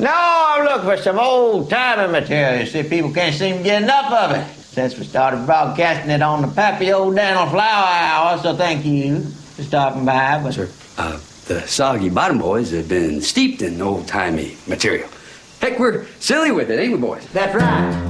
No, I'm looking for some old-timey material. See, people can't seem to get enough of it since we started broadcasting it on the Pappy O'Daniel Flower Hour, so thank you for stopping by. But... Sir, the Soggy Bottom Boys have been steeped in old-timey material. Heck, we're silly with it, ain't we, boys? That's right.